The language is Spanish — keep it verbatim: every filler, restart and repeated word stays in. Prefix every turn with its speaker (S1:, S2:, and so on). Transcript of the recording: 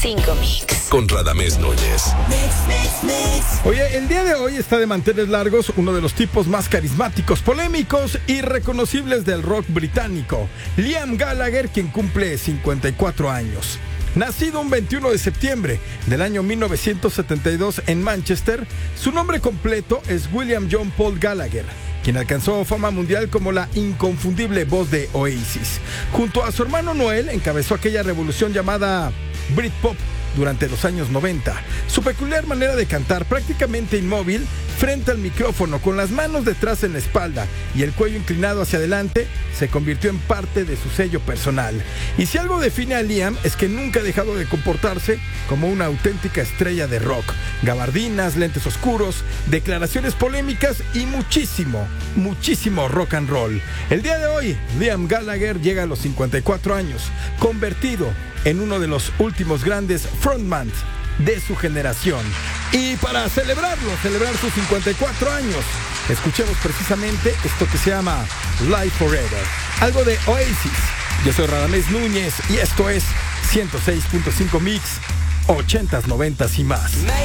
S1: cinco Mix.
S2: Con Radamés Núñez.
S3: Oye, el día de hoy está de manteles largos uno de los tipos más carismáticos, polémicos y reconocibles del rock británico, Liam Gallagher, quien cumple cincuenta y cuatro años. Nacido un veintiuno de septiembre del año mil novecientos setenta y dos en Manchester, su nombre completo es William John Paul Gallagher, quien alcanzó fama mundial como la inconfundible voz de Oasis. Junto a su hermano Noel, encabezó aquella revolución llamada Britpop durante los años noventa. Su peculiar manera de cantar, prácticamente inmóvil, frente al micrófono, con las manos detrás en la espalda y el cuello inclinado hacia adelante, se convirtió en parte de su sello personal. Y si algo define a Liam es que nunca ha dejado de comportarse como una auténtica estrella de rock. Gabardinas, lentes oscuros, declaraciones polémicas y muchísimo, muchísimo rock and roll. El día de hoy, Liam Gallagher llega a los cincuenta y cuatro años, convertido en uno de los últimos grandes frontmans de su generación. Y para celebrarlo, celebrar sus cincuenta y cuatro años, escuchemos precisamente esto que se llama Live Forever, algo de Oasis. Yo soy Radamés Núñez y esto es ciento seis punto cinco Mix, ochentas, noventas y más.